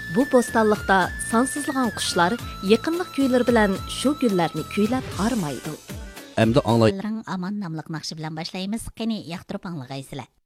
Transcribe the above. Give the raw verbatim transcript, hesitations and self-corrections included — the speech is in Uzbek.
Bu bo'stonliqda sonsizlagan qushlar yaqinlik kuylar bilan shu gullarni kuylab harmaydi. Endi anglay. Aman namlıq naqşı bilan başlayımız. Qani yaqtırıb anlığaysizlar.